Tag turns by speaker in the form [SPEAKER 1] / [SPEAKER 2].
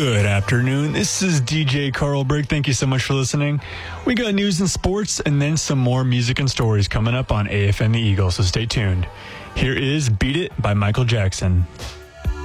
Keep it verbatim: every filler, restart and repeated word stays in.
[SPEAKER 1] Good afternoon. This is D J Carl Berg. Thank you so much for listening. We got news and sports and then some more music and stories coming up on A F M The Eagle, so stay tuned. Here is Beat It by Michael Jackson.